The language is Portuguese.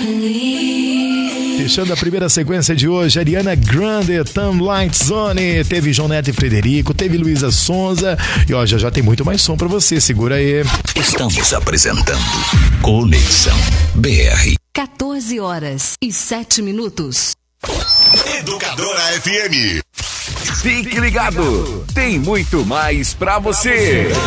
Fechando a primeira sequência de hoje, Ariana Grande, Time Light Zone, teve João Neto e Frederico, teve Luísa Sonza e ó, já tem muito mais som pra você, segura aí. Estamos apresentando Conexão BR. 14h07. Educadora FM. Fique ligado, tem muito mais pra você.